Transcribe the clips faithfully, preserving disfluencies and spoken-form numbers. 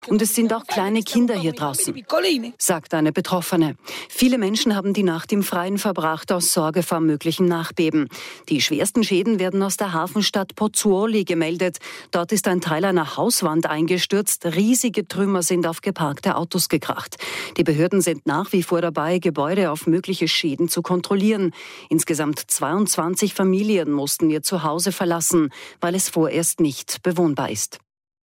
Und es sind auch kleine Kinder hier draußen, sagt eine Betroffene. Viele Menschen haben die Nacht im Freien verbracht aus Sorge vor möglichen Nachbeben. Die schwersten Schäden werden aus der Hafenstadt Pozzuoli gemeldet. Dort ist ein Teil einer Hauswand eingestürzt. Riesige Trümmer sind auf geparkte Autos gekracht. Die Behörden sind nach wie vor dabei, Gebäude auf mögliche Schäden zu kontrollieren. Insgesamt zweiundzwanzig Familien mussten ihr Zuhause verlassen, weil es vorerst nicht bewohnbar ist.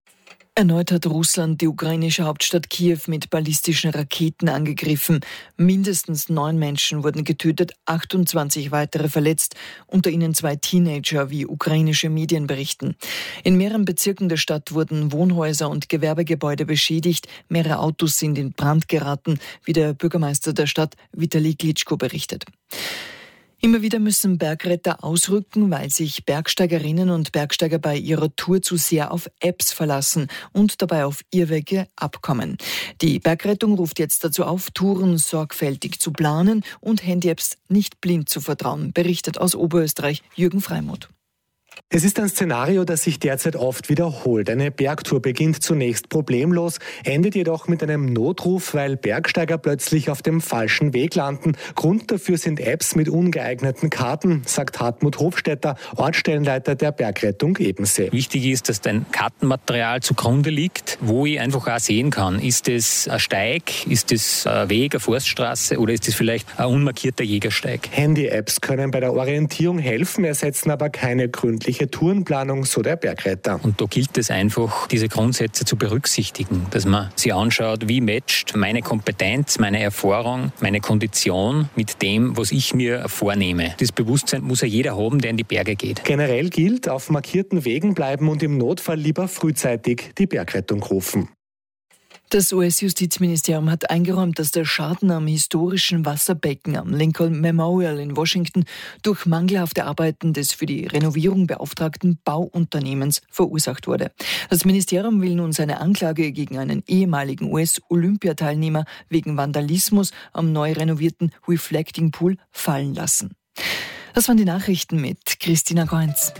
Erneut hat Russland die ukrainische Hauptstadt Kiew mit ballistischen Raketen angegriffen. Mindestens neun Menschen wurden getötet, achtundzwanzig weitere verletzt, unter ihnen zwei Teenager, wie ukrainische Medien berichten. In mehreren Bezirken der Stadt wurden Wohnhäuser und Gewerbegebäude beschädigt, mehrere Autos sind in Brand geraten, wie der Bürgermeister der Stadt Vitali Klitschko berichtet. Immer wieder müssen Bergretter ausrücken, weil sich Bergsteigerinnen und Bergsteiger bei ihrer Tour zu sehr auf Apps verlassen und dabei auf Irrwege abkommen. Die Bergrettung ruft jetzt dazu auf, Touren sorgfältig zu planen und Handy-Apps nicht blind zu vertrauen, berichtet aus Oberösterreich Jürgen Freimuth. Es ist ein Szenario, das sich derzeit oft wiederholt. Eine Bergtour beginnt zunächst problemlos, endet jedoch mit einem Notruf, weil Bergsteiger plötzlich auf dem falschen Weg landen. Grund dafür sind Apps mit ungeeigneten Karten, sagt Hartmut Hofstetter, Ortsstellenleiter der Bergrettung Ebensee. Wichtig ist, dass ein Kartenmaterial zugrunde liegt, wo ich einfach auch sehen kann, ist es ein Steig, ist es ein Weg, eine Forststraße oder ist es vielleicht ein unmarkierter Jägersteig. Handy-Apps können bei der Orientierung helfen, ersetzen aber keine gründliche Tourenplanung, so der Bergretter. Und da gilt es einfach, diese Grundsätze zu berücksichtigen, dass man sich anschaut, wie matcht meine Kompetenz, meine Erfahrung, meine Kondition mit dem, was ich mir vornehme. Das Bewusstsein muss ja jeder haben, der in die Berge geht. Generell gilt, auf markierten Wegen bleiben und im Notfall lieber frühzeitig die Bergrettung rufen. Das U S-Justizministerium hat eingeräumt, dass der Schaden am historischen Wasserbecken am Lincoln Memorial in Washington durch mangelhafte Arbeiten des für die Renovierung beauftragten Bauunternehmens verursacht wurde. Das Ministerium will nun seine Anklage gegen einen ehemaligen U S-Olympiateilnehmer wegen Vandalismus am neu renovierten Reflecting Pool fallen lassen. Das waren die Nachrichten mit Christina Goenz.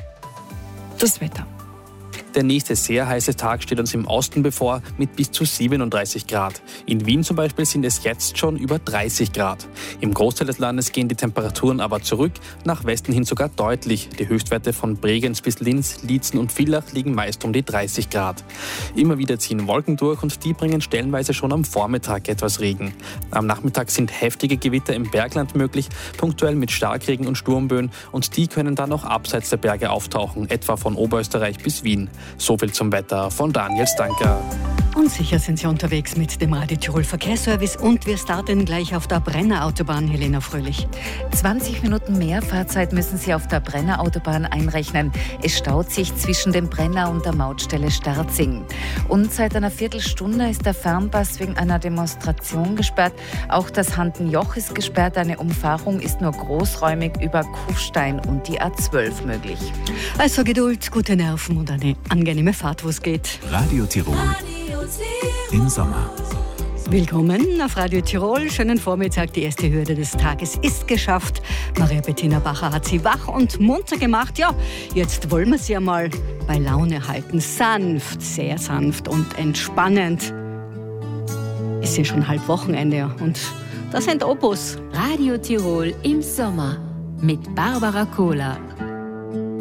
Das Wetter. Der nächste sehr heiße Tag steht uns im Osten bevor mit bis zu siebenunddreißig Grad. In Wien zum Beispiel sind es jetzt schon über dreißig Grad. Im Großteil des Landes gehen die Temperaturen aber zurück, nach Westen hin sogar deutlich. Die Höchstwerte von Bregenz bis Linz, Liezen und Villach liegen meist um die dreißig Grad. Immer wieder ziehen Wolken durch und die bringen stellenweise schon am Vormittag etwas Regen. Am Nachmittag sind heftige Gewitter im Bergland möglich, punktuell mit Starkregen und Sturmböen, und die können dann auch abseits der Berge auftauchen, etwa von Oberösterreich bis Wien. So viel zum Wetter von Daniel Stanker. Und sicher sind Sie unterwegs mit dem Radio Tirol Verkehrsservice und wir starten gleich auf der Brenner Autobahn. Helena Fröhlich. zwanzig Minuten mehr Fahrzeit müssen Sie auf der Brenner Autobahn einrechnen. Es staut sich zwischen dem Brenner und der Mautstelle Starzing. Und seit einer Viertelstunde ist der Fernpass wegen einer Demonstration gesperrt. Auch das Handenjoch ist gesperrt. Eine Umfahrung ist nur großräumig über Kufstein und die A zwölf möglich. Also Geduld, gute Nerven und eine angenehme Fahrt, wo es geht. Radio Tirol im Sommer. Willkommen auf Radio Tirol. Schönen Vormittag. Die erste Hürde des Tages ist geschafft. Maria Bettina Bacher hat sie wach und munter gemacht. Ja, jetzt wollen wir sie einmal bei Laune halten. Sanft, sehr sanft und entspannend. Ist ja schon halb Wochenende und das sind Opus. Radio Tirol im Sommer mit Barbara Kohler.